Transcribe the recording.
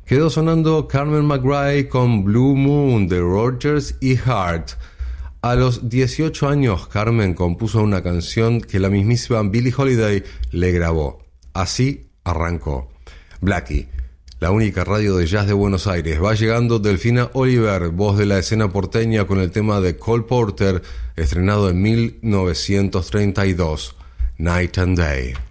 Quedó sonando Carmen McRae con Blue Moon de Rodgers y Hart. A los 18 años, Carmen compuso una canción que la mismísima Billie Holiday le grabó. Así arrancó. Blackie, la única radio de jazz de Buenos Aires. Va llegando Delfina Oliver, voz de la escena porteña, con el tema de Cole Porter, estrenado en 1932, Night and Day.